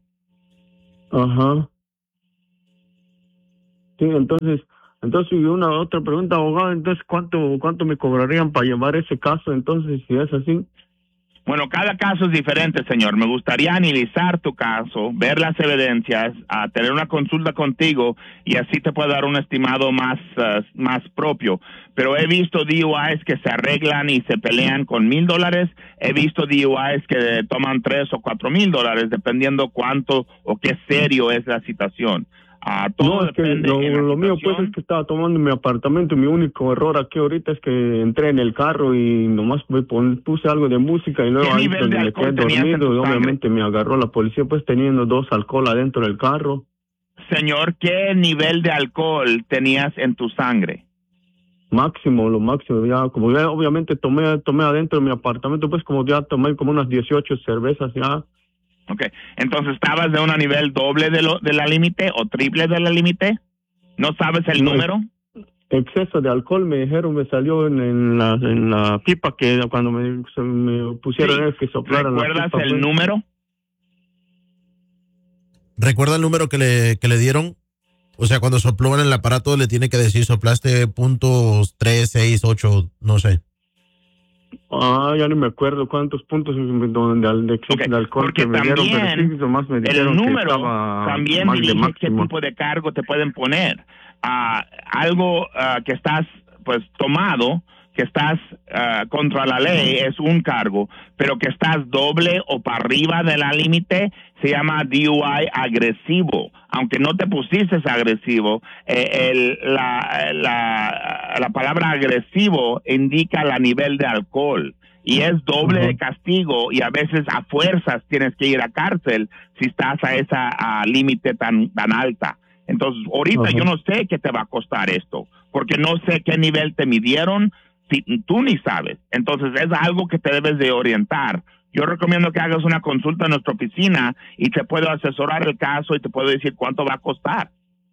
K: Sí, entonces una otra pregunta, abogado, entonces ¿cuánto me cobrarían para llevar ese caso? Entonces, si es así.
B: Bueno, cada caso es diferente, señor. Me gustaría analizar tu caso, ver las evidencias, tener una consulta contigo y así te puedo dar un estimado más propio. Pero he visto DUIs que se arreglan y se pelean con $1,000. He visto DUIs que toman $3,000 o $4,000, dependiendo cuánto o qué serio es la situación. Todo
K: no, es que lo mío pues es que estaba tomando mi apartamento. Mi único error aquí ahorita es que entré en el carro y nomás puse algo de música y luego ahí donde me quedé dormido y obviamente me agarró la policía pues teniendo 2 alcohol adentro del carro.
B: Señor, ¿qué nivel de alcohol tenías en tu sangre?
K: Lo máximo, ya como ya obviamente tomé adentro de mi apartamento pues como ya tomé como unas 18 cervezas ya.
B: Okay, entonces ¿estabas de un nivel doble de la límite o triple de la límite? ¿No sabes el número?
K: Exceso de alcohol me dijeron, me salió en la pipa que cuando me pusieron que soplaran la pipa.
B: ¿Recuerdas el número?
A: ¿Recuerda el número que le dieron? O sea, cuando sopló en el aparato le tiene que decir soplaste .368, no sé.
K: Ya no me acuerdo cuántos puntos de exceso de alcohol
B: porque
K: que me dieron, pero sí, nomás me dijeron
B: el número
K: que estaba
B: también dirige qué tipo de cargo te pueden poner. Algo que estás pues tomado, que estás contra la ley es un cargo, pero que estás doble o para arriba de la límite se llama DUI agresivo. Aunque no te pusiste agresivo, la palabra agresivo indica la nivel de alcohol y es doble de castigo y a veces a fuerzas tienes que ir a cárcel si estás a esa límite tan alta. Entonces, ahorita yo no sé qué te va a costar esto, porque no sé qué nivel te midieron, si tú ni sabes. Entonces, es algo que te debes de orientar. Yo recomiendo que hagas una consulta en nuestra oficina y te puedo asesorar el caso y te puedo decir cuánto va a costar.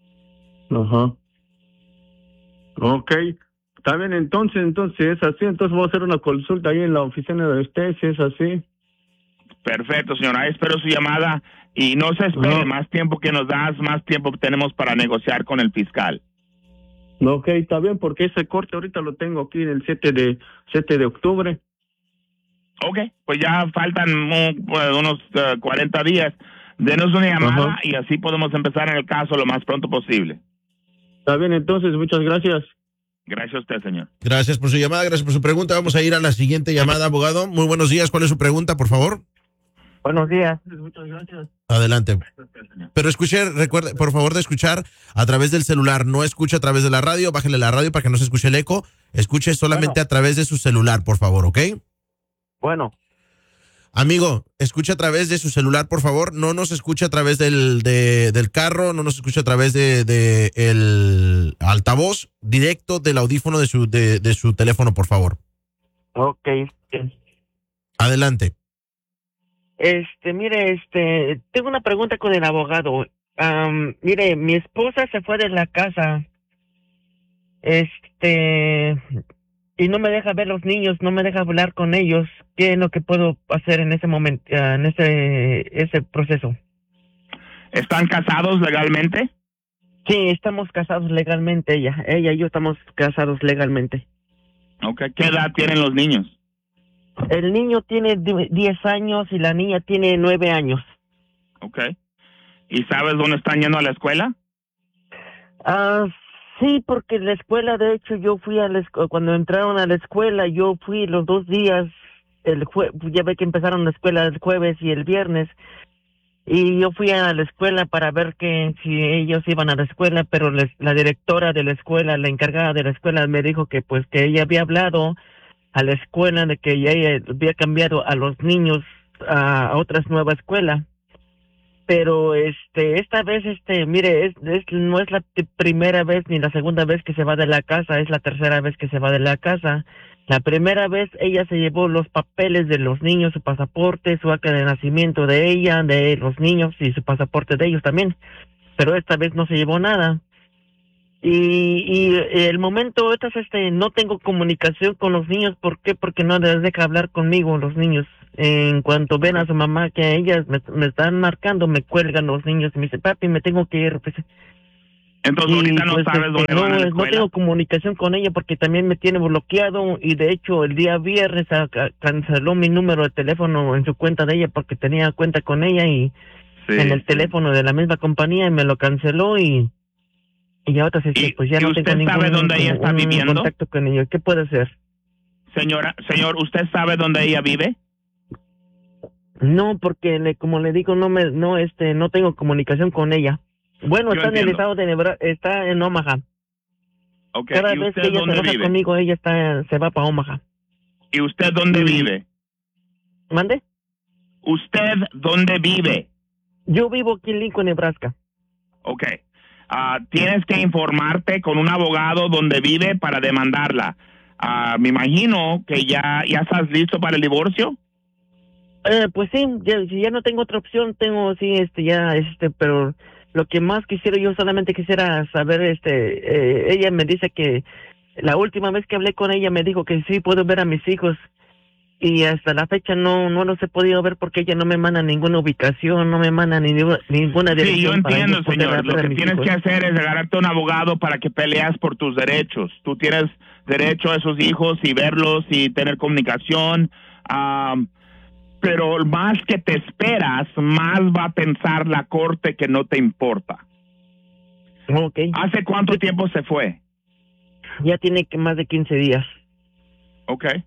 K: Ok. Está bien, entonces es así. Entonces voy a hacer una consulta ahí en la oficina de usted, si es así.
B: Perfecto, señora. Espero su llamada y no se espere. Más tiempo que nos das, más tiempo tenemos para negociar con el fiscal.
K: Ok, está bien, porque ese corte ahorita lo tengo aquí el 7 de octubre.
B: Ok, pues ya faltan unos 40 días. Denos una llamada y así podemos empezar en el caso lo más pronto posible.
K: Está bien, entonces, muchas gracias.
B: Gracias a usted, señor.
A: Gracias por su llamada, gracias por su pregunta. Vamos a ir a la siguiente llamada, abogado. Muy buenos días, ¿cuál es su pregunta, por favor?
L: Buenos días.
K: Muchas gracias.
A: Adelante. Pero escuche, recuerde, por favor, de escuchar a través del celular. No escuche a través de la radio. Bájele la radio para que no se escuche el eco. Escuche solamente a través de su celular, por favor, ¿ok?
L: Bueno.
A: Amigo, escuche a través de su celular, por favor. No nos escuche a través del carro. No nos escuche a través de el altavoz. Directo del audífono de su teléfono, por favor.
L: Ok.
A: Adelante.
L: Mire, tengo una pregunta con el abogado. Mire, mi esposa se fue de la casa. Y no me deja ver los niños, no me deja hablar con ellos. ¿Qué es lo que puedo hacer en ese momento, en ese proceso?
B: ¿Están casados legalmente?
L: Sí, estamos casados legalmente, ella y yo estamos casados legalmente.
B: Okay. ¿Qué edad tienen los niños?
L: El niño tiene 10 años y la niña tiene 9 años.
B: Okay. ¿Y sabes dónde están yendo a la escuela?
L: Sí, porque la escuela, de hecho, yo fui cuando entraron a la escuela, yo fui los 2 días, ya ve que empezaron la escuela el jueves y el viernes, y yo fui a la escuela para ver si ellos iban a la escuela, pero la directora de la escuela, la encargada de la escuela, me dijo que ella había hablado a la escuela de que ella había cambiado a los niños a otra nueva escuela. Pero esta vez, mire, no es la primera vez ni la segunda vez que se va de la casa, es la tercera vez que se va de la casa. La primera vez ella se llevó los papeles de los niños, su pasaporte, su acta de nacimiento de ella, de los niños y su pasaporte de ellos también. Pero esta vez no se llevó nada. Y el momento, no tengo comunicación con los niños. ¿Por qué? Porque no les deja hablar conmigo los niños. En cuanto ven a su mamá, que ellas me están marcando, me cuelgan los niños y me dicen, papi, me tengo que ir.
B: Entonces ahorita no
L: pues,
B: sabes dónde van a la escuela.
L: No tengo comunicación con ella porque también me tiene bloqueado y de hecho el día viernes canceló mi número de teléfono en su cuenta de ella porque tenía cuenta con ella y en el teléfono de la misma compañía y me lo canceló y ahora pues ya no tengo ningún
B: sabe dónde ella está viviendo?
L: Contacto con ella. ¿Qué puede hacer?
B: Señor, ¿usted sabe dónde ella vive?
L: No, porque como le digo, no tengo comunicación con ella. Bueno, está en el estado de Nebraska, está en Omaha.
B: Okay.
L: Cada vez que ella se enoja conmigo, ella se va para Omaha.
B: ¿Y usted dónde vive?
L: ¿Mande?
B: ¿Usted dónde vive?
L: Yo vivo aquí en Lincoln, Nebraska.
B: Okay. Tienes que informarte con un abogado donde vive para demandarla. Me imagino que ya estás listo para el divorcio.
L: Pues sí, ya no tengo otra opción, pero lo que más solamente quisiera saber, ella me dice que la última vez que hablé con ella me dijo que sí puedo ver a mis hijos y hasta la fecha no los he podido ver porque ella no me manda ninguna ubicación, no me manda ninguna dirección.
B: Sí, yo entiendo, señor. Lo que tienes que hacer es agarrarte un abogado para que peleas por tus derechos. Tú tienes derecho a esos hijos y verlos y tener comunicación. Pero más que te esperas, más va a pensar la corte que no te importa.
L: Okay.
B: ¿Hace cuánto tiempo se fue?
L: Ya tiene más de 15 días.
B: Okay.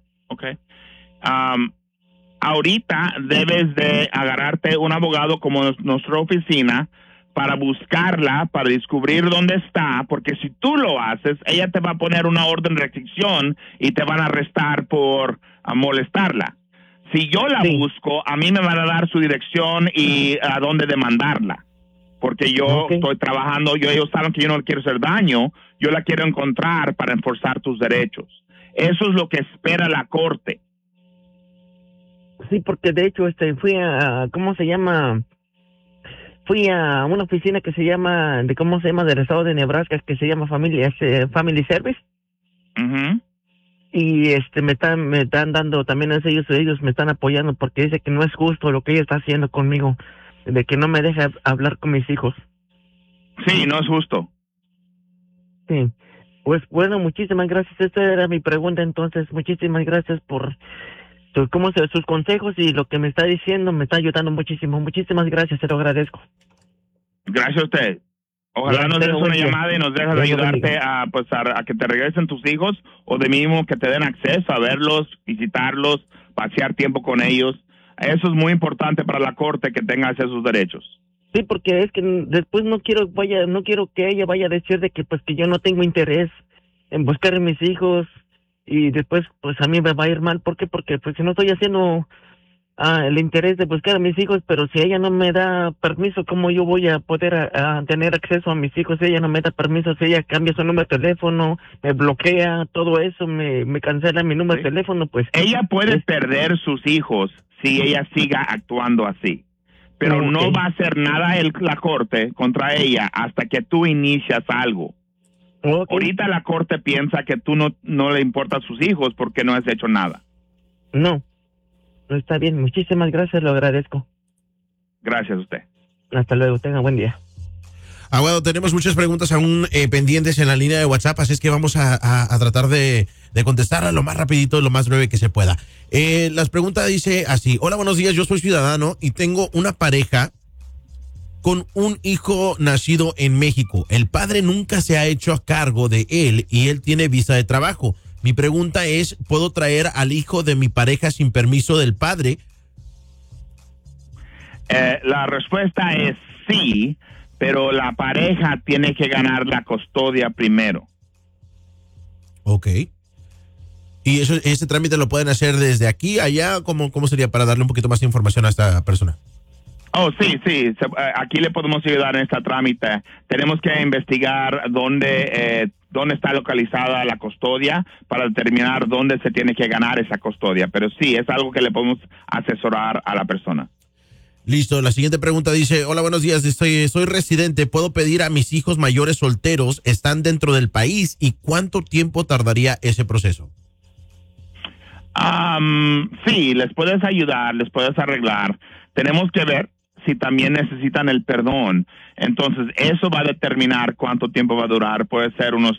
B: Ahorita debes de agarrarte un abogado como nuestra oficina para buscarla, para descubrir dónde está, porque si tú lo haces, ella te va a poner una orden de restricción y te van a arrestar por molestarla. Si yo la busco, a mí me van a dar su dirección y a dónde demandarla. Porque yo estoy trabajando, ellos saben que yo no le quiero hacer daño, yo la quiero encontrar para enforzar tus derechos. Eso es lo que espera la corte.
L: Sí, porque de hecho fui a, ¿cómo se llama? Fui a una oficina que se llama, del estado de Nebraska, que se llama Family Service. Y me están dando también ellos me están apoyando porque dice que no es justo lo que ella está haciendo conmigo, de que no me deja hablar con mis hijos.
B: Sí, no es justo.
L: Sí. Pues bueno, muchísimas gracias. Esta era mi pregunta, entonces muchísimas gracias por sus consejos y lo que me está diciendo, me está ayudando muchísimo. Muchísimas gracias, se lo agradezco.
B: Gracias a usted. Ojalá nos des una llamada y nos dejas ayudarte a que te regresen tus hijos o de mínimo que te den acceso a verlos, visitarlos, pasear tiempo con ellos. Eso es muy importante para la corte, que tengas esos derechos.
L: Sí, porque es que después no quiero que ella vaya a decir de que que yo no tengo interés en buscar a mis hijos y después pues a mí me va a ir mal. ¿Por qué? Porque pues si no estoy haciendo el interés de buscar a mis hijos, pero si ella no me da permiso, ¿cómo yo voy a poder tener acceso a mis hijos? Si ella no me da permiso, si ella cambia su número de teléfono, me bloquea, todo eso, me cancela mi número de teléfono, pues...
B: Ella puede perder sus hijos si ella siga actuando así, pero no va a hacer nada la corte contra ella hasta que tú inicias algo. Ahorita la corte piensa que tú no le importan sus hijos porque no has hecho nada.
L: No está bien, muchísimas gracias, lo agradezco.
B: Gracias a usted.
L: Hasta luego, tenga buen día.
A: Bueno, tenemos muchas preguntas aún pendientes en la línea de WhatsApp, así es que vamos a tratar de contestar lo más rapidito, lo más breve que se pueda. Las preguntas dice así: hola, buenos días, yo soy ciudadano y tengo una pareja con un hijo nacido en México. El padre nunca se ha hecho a cargo de él y él tiene visa de trabajo. Mi pregunta es, ¿puedo traer al hijo de mi pareja sin permiso del padre?
B: La respuesta es sí, pero la pareja tiene que ganar la custodia primero.
A: Ok. ¿Y ese trámite lo pueden hacer desde aquí, allá? ¿Cómo sería para darle un poquito más de información a esta persona?
B: Oh, sí. Aquí le podemos ayudar en este trámite. Tenemos que investigar dónde está localizada la custodia para determinar dónde se tiene que ganar esa custodia. Pero sí, es algo que le podemos asesorar a la persona.
A: Listo. La siguiente pregunta dice: hola, buenos días. Soy residente. ¿Puedo pedir a mis hijos mayores solteros? ¿Están dentro del país? ¿Y cuánto tiempo tardaría ese proceso?
B: Sí, les puedes ayudar, les puedes arreglar. Tenemos que ver si también necesitan el perdón. Entonces, eso va a determinar cuánto tiempo va a durar. Puede ser unos